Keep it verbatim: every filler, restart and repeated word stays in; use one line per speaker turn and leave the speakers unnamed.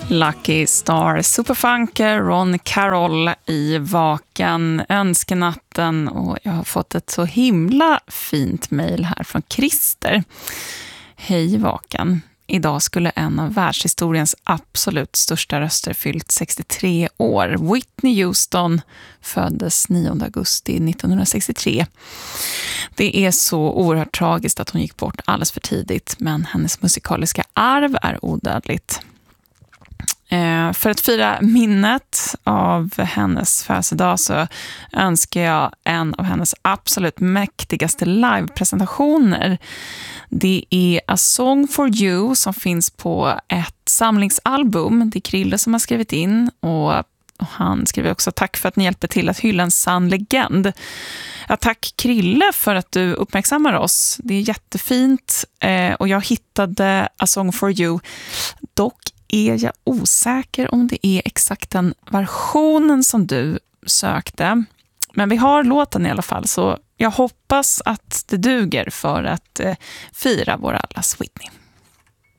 Lucky Star Superfunker, Ron Carroll i Vakan önskenatten, och jag har fått ett så himla fint mejl här från Christer. Hej Vakan. Idag skulle en av världshistoriens absolut största röster fyllt sextiotre år. Whitney Houston föddes nionde augusti nittonhundrasextiotre. Det är så oerhört tragiskt att hon gick bort alldeles för tidigt, men hennes musikaliska arv är odödligt. Eh, för att fira minnet av hennes födelsedag så önskar jag en av hennes absolut mäktigaste livepresentationer. Det är A Song for You som finns på ett samlingsalbum. Det är Krille som har skrivit in, och han skriver också: tack för att ni hjälper till att hylla en sann legend. Ja, tack Krille för att du uppmärksammar oss. Det är jättefint, eh, och jag hittade A Song for You. Dock är jag osäker om det är exakt den versionen som du sökte. Men vi har låten i alla fall, så jag hoppas att det duger för att eh, fira vår allas Whitney.